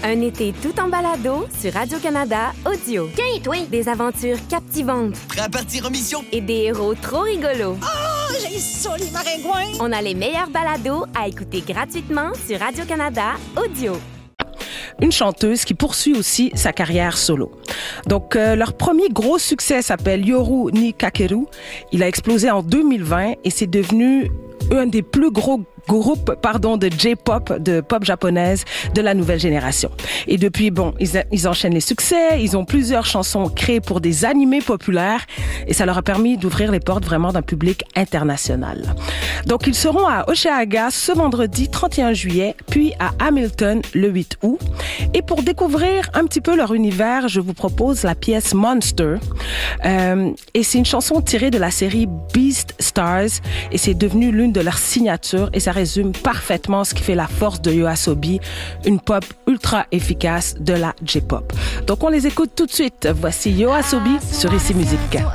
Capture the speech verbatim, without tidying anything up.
Un été tout en balado sur Radio-Canada Audio. Tiens, toi! Des aventures captivantes. Prêt à partir en mission? Et des héros trop rigolos. Oh, j'ai ça, les maringouins! On a les meilleurs balados à écouter gratuitement sur Radio-Canada Audio. Une chanteuse qui poursuit aussi sa carrière solo. Donc, euh, leur premier gros succès s'appelle Yoru ni Kakeru. Il a explosé en deux mille vingt et c'est devenu un des plus gros groupe, pardon, de J-pop, de pop japonaise de la nouvelle génération. Et depuis, bon, ils, ils enchaînent les succès, ils ont plusieurs chansons créées pour des animés populaires et ça leur a permis d'ouvrir les portes vraiment d'un public international. Donc, ils seront à Osheaga ce vendredi trente et un juillet, puis à Hamilton le huit août. Et pour découvrir un petit peu leur univers, je vous propose la pièce Monster. Euh, et c'est une chanson tirée de la série Beast Stars et c'est devenu l'une de leurs signatures et ça résume parfaitement ce qui fait la force de YOASOBI, une pop ultra efficace de la J-pop. Donc on les écoute tout de suite. Voici YOASOBI sur Ici Musique.